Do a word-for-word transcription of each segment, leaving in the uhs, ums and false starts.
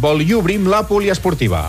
futbol i obrim la poliesportiva.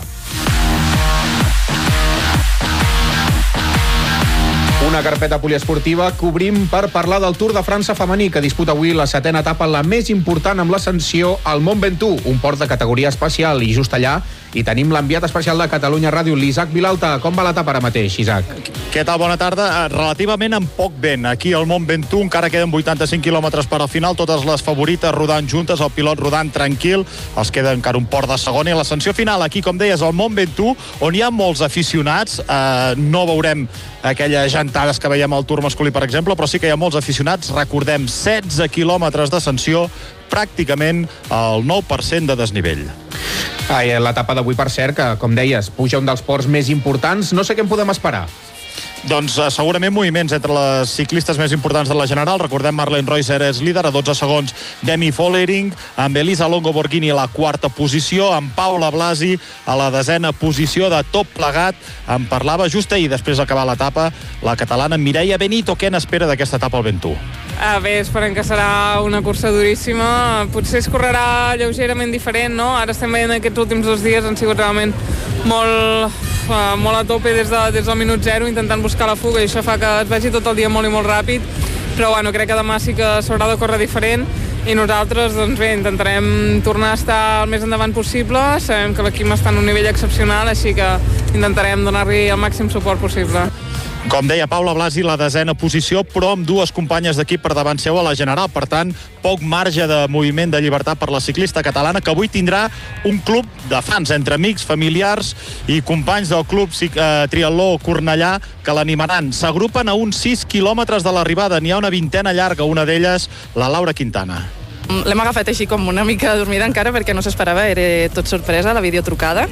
Una carpeta poliesportiva que obrim per parlar del Tour de França femení, que disputa avui la setena etapa, la més important amb l'ascensió al Mont Ventoux, un port de categoria especial, i just allà hi tenim l'enviat especial de Catalunya Ràdio, l'Isaac Vilalta. Com va l'etapa ara mateix, Isaac? Què tal? Bona tarda. Relativament amb poc vent. Aquí al Mont Ventoux encara queden vuitanta-cinc quilòmetres per al final, totes les favorites rodant juntes, el pilot rodant tranquil, els queda encara un port de segona, i l'ascensió final aquí, com deies, al Mont Ventoux, on hi ha molts aficionats. Eh, no veurem aquelles jantades que veiem al Tour masculí, per exemple, però sí que hi ha molts aficionats. Recordem, setze quilòmetres d'ascensió, pràcticament el nou per cent de desnivell. Ah, l'etapa d'avui, per cert, que, com deies, puja un dels ports més importants. No sé què en podem esperar. Doncs uh, segurament moviments entre les ciclistes més importants de la General. Recordem, Marlene Reusser és líder, a dotze segons Demi Vollering, amb Elisa Longo Borghini a la quarta posició, amb Paula Blasi a la desena posició. De tot plegat en parlava just ahir, després d'acabar l'etapa, la catalana Mireia Benito. Què n'espera d'aquesta etapa al Ventoux? Ah, bé, esperem que serà una cursa duríssima. Potser es correrà lleugerament diferent, no? Ara estem veient aquests últims dos dies, han sigut realment molt, uh, molt a tope des, de, des del minut zero, intentant buscar la fuga, i això fa que es vagi tot el dia molt i molt ràpid. Però bueno, crec que demà sí que s'haurà de córrer diferent, i nosaltres, doncs bé, intentarem tornar a estar el més endavant possible. Sabem que l'equip està en un nivell excepcional, així que intentarem donar-li el màxim suport possible. Com deia Paula Blasi, la desena posició, però amb dues companyes d'equip per davant seu a la General. Per tant, poc marge de moviment de llibertat per la ciclista catalana, que avui tindrà un club de fans, entre amics, familiars i companys del club eh, Triatló Cornellà, que l'animaran. S'agrupen a uns sis quilòmetres de l'arribada. N'hi ha una vintena llarga, una d'elles la Laura Quintana. L'hem agafat així com una mica dormida encara, perquè no s'esperava, era tot sorpresa, la videotrucada.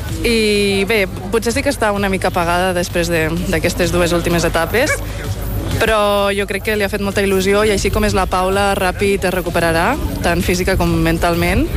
I bé, potser sí que està una mica apagada després d'aquestes dues últimes etapes, però jo crec que li ha fet molta il·lusió, i així com és la Paula, ràpid es recuperarà, tant física com mentalment,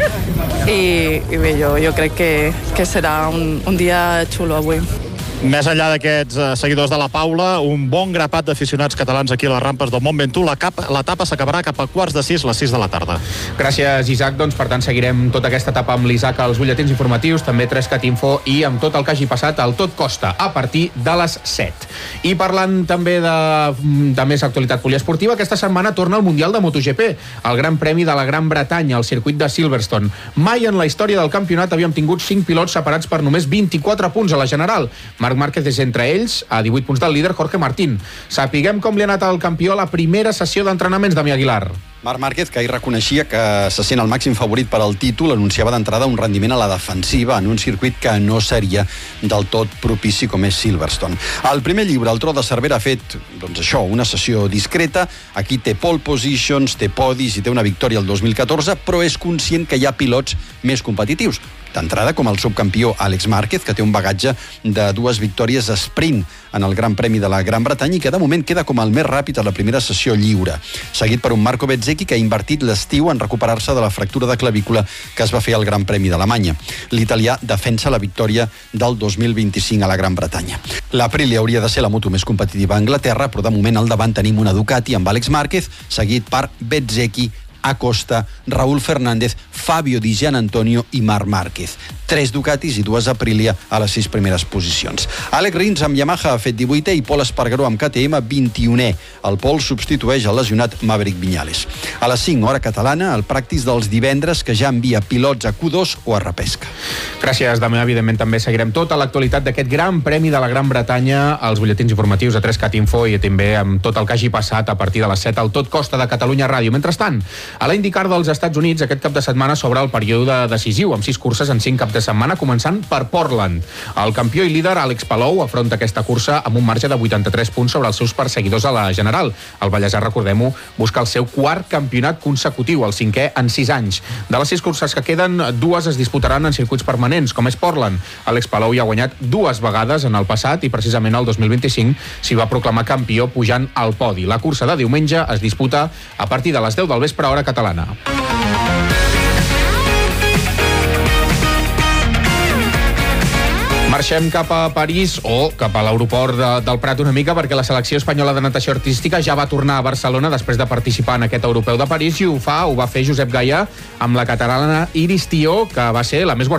i, i bé, jo, jo crec que, que serà un, un dia xulo avui. Més enllà d'aquests uh, seguidors de la Paula, un bon grapat d'aficionats catalans aquí a les rampes del Mont Ventoux. L'etapa s'acabarà cap a quarts de sis, les sis de la tarda. Gràcies, Isaac. Doncs, per tant, seguirem tota aquesta etapa amb l'Isaac als butlletins informatius, també tres cat info, i amb tot el que hagi passat al Tot Costa, a partir de les set. I parlant també de, de més actualitat poliesportiva, aquesta setmana torna el Mundial de MotoGP, el Gran Premi de la Gran Bretanya, al circuit de Silverstone. Mai en la història del campionat havíem tingut cinc pilots separats per només vint-i-quatre punts a la General. Marc Márquez és entre ells, a divuit punts del líder Jorge Martín. Sapiguem com li ha anat al campió a la primera sessió d'entrenaments, Damià Aguilar. Marc Márquez, que ahir reconeixia que se sent el màxim favorit per al títol, anunciava d'entrada un rendiment a la defensiva en un circuit que no seria del tot propici com és Silverstone. El primer llibre, el Tro de Cervera, ha fet, doncs això, una sessió discreta. Aquí té pole positions, té podis i té una victòria el dos mil catorze, però és conscient que hi ha pilots més competitius. D'entrada, com el subcampió Àlex Márquez, que té un bagatge de dues victòries sprint en el Gran Premi de la Gran Bretanya i que de moment queda com el més ràpid a la primera sessió lliure, seguit per un Marco Bezzecchi que ha invertit l'estiu en recuperar-se de la fractura de clavícula que es va fer al Gran Premi d'Alemanya. L'italià defensa la victòria del dos mil vint-i-cinc a la Gran Bretanya. L'Aprilia hauria de ser la moto més competitiva a Anglaterra, però de moment al davant tenim una Ducati amb Àlex Márquez, seguit per Bezzecchi, Acosta, Raúl Fernández, Fabio Di Gianantonio i Marc Márquez. Tres Ducatis i dues Aprilia a les sis primeres posicions. Àlex Rins amb Yamaha ha fet divuitè i Pol Espargaró amb K T M vint-i-unè. El Pol substitueix el lesionat Maverick Viñales. A les cinc, hora catalana, el pràctic dels divendres, que ja envia pilots a Q dos o a repesca. Gràcies, Damià. Evidentment també seguirem tota l'actualitat d'aquest Gran Premi de la Gran Bretanya als butlletins informatius a tres cat info i també amb tot el que hagi passat a partir de les set al Tot Costa de Catalunya Ràdio. Mentrestant, a la IndyCar dels Estats Units aquest cap de setmana s'obre el període decisiu amb sis curses en cinc caps de setmana, començant per Portland. El campió i líder Àlex Palou afronta aquesta cursa amb un marge de vuitanta-tres punts sobre els seus perseguidors a la General. El ballesà, recordem-ho, busca el seu quart campionat consecutiu, el cinquè en sis anys. De les sis curses que queden, dues es disputaran en circuits permanents, com és Portland. Àlex Palou hi ha guanyat dues vegades en el passat i precisament el dos mil vint-i-cinc s'hi va proclamar campió pujant al podi. La cursa de diumenge es disputa a partir de les deu del vespre, hora catalana. Marxem cap a París o cap a l'aeroport de, del Prat una mica, perquè la selecció espanyola de natació artística ja va tornar a Barcelona després de participar en aquest europeu de París, i ho fa, ho va fer Josep Gaia amb la catalana Iris Tió, que va ser la més guardonada